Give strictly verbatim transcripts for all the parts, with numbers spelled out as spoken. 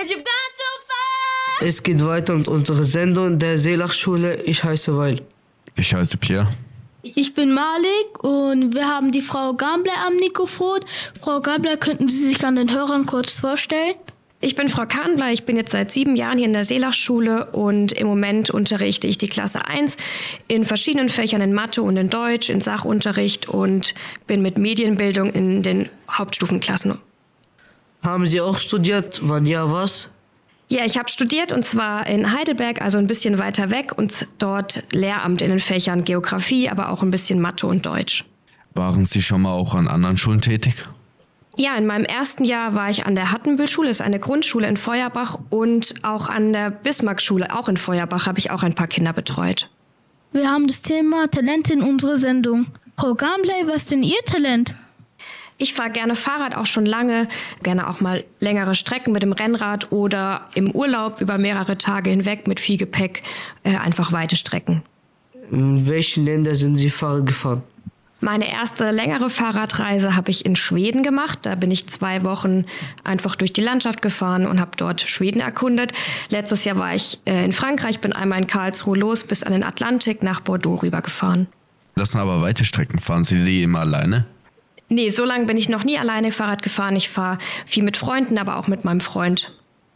Es geht weiter mit unserer Sendung der Seelachschule. Ich heiße Weil. Ich heiße Pierre. Ich bin Malik und wir haben die Frau Gambler am Mikrofon. Frau Gambler, könnten Sie sich an den Hörern kurz vorstellen? Ich bin Frau Kahnbler, ich bin jetzt seit sieben Jahren hier in der Seelachschule und im Moment unterrichte ich die Klasse eins in verschiedenen Fächern, in Mathe und in Deutsch, in Sachunterricht und bin mit Medienbildung in den Hauptstufenklassen. Haben Sie auch studiert? Wann ja, was? Ja, ich habe studiert und zwar in Heidelberg, also ein bisschen weiter weg und dort Lehramt in den Fächern Geografie, aber auch ein bisschen Mathe und Deutsch. Waren Sie schon mal auch an anderen Schulen tätig? Ja, in meinem ersten Jahr war ich an der Hattenbühl-Schule, das ist eine Grundschule in Feuerbach, und auch an der Bismarck-Schule, auch in Feuerbach, habe ich auch ein paar Kinder betreut. Wir haben das Thema Talent in unserer Sendung. Frau Gambler, was ist denn Ihr Talent? Ich fahre gerne Fahrrad, auch schon lange, gerne auch mal längere Strecken mit dem Rennrad oder im Urlaub über mehrere Tage hinweg mit viel Gepäck, äh, einfach weite Strecken. In welchen Ländern sind Sie Fahrrad gefahren? Meine erste längere Fahrradreise habe ich in Schweden gemacht. Da bin ich zwei Wochen einfach durch die Landschaft gefahren und habe dort Schweden erkundet. Letztes Jahr war ich äh, in Frankreich, bin einmal in Karlsruhe los bis an den Atlantik nach Bordeaux rübergefahren. Das sind aber weite Strecken. Fahren Sie die immer alleine? Nee, so lange bin ich noch nie alleine Fahrrad gefahren. Ich fahre viel mit Freunden, aber auch mit meinem Freund.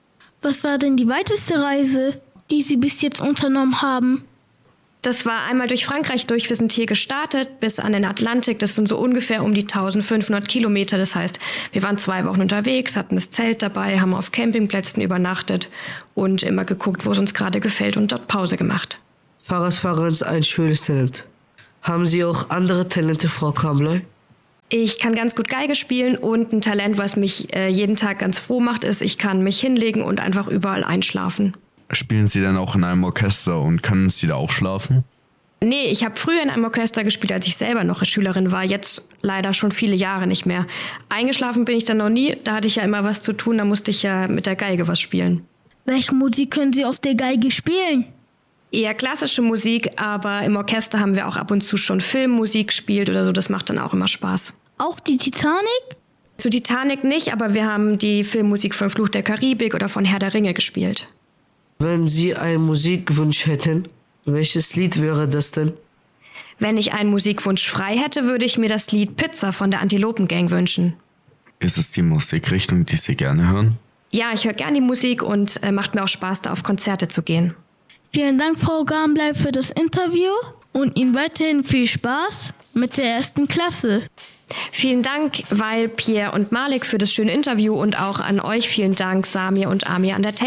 Was war denn die weiteste Reise, die Sie bis jetzt unternommen haben? Das war einmal durch Frankreich durch. Wir sind hier gestartet bis an den Atlantik. Das sind so ungefähr um die eintausendfünfhundert Kilometer. Das heißt, wir waren zwei Wochen unterwegs, hatten das Zelt dabei, haben auf Campingplätzen übernachtet und immer geguckt, wo es uns gerade gefällt und dort Pause gemacht. Fahrradfahren ist ein schönes Talent. Haben Sie auch andere Talente, Frau Kambley? Ich kann ganz gut Geige spielen und ein Talent, was mich äh, jeden Tag ganz froh macht, ist, ich kann mich hinlegen und einfach überall einschlafen. Spielen Sie dann auch in einem Orchester und können Sie da auch schlafen? Nee, ich habe früher in einem Orchester gespielt, als ich selber noch Schülerin war. Jetzt leider schon viele Jahre nicht mehr. Eingeschlafen bin ich dann noch nie. Da hatte ich ja immer was zu tun. Da musste ich ja mit der Geige was spielen. Welche Musik können Sie auf der Geige spielen? Eher klassische Musik, aber im Orchester haben wir auch ab und zu schon Filmmusik gespielt oder so. Das macht dann auch immer Spaß. Auch die Titanic? Zu Titanic nicht, aber wir haben die Filmmusik von Fluch der Karibik oder von Herr der Ringe gespielt. Wenn Sie einen Musikwunsch hätten, welches Lied wäre das denn? Wenn ich einen Musikwunsch frei hätte, würde ich mir das Lied Pizza von der Antilopengang wünschen. Ist es die Musikrichtung, die Sie gerne hören? Ja, ich höre gerne die Musik und äh, macht mir auch Spaß, da auf Konzerte zu gehen. Vielen Dank, Frau Gambler, für das Interview und Ihnen weiterhin viel Spaß mit der ersten Klasse. Vielen Dank, Weil, Pierre und Malik, für das schöne Interview und auch an euch vielen Dank, Samir und Amir an der Technik.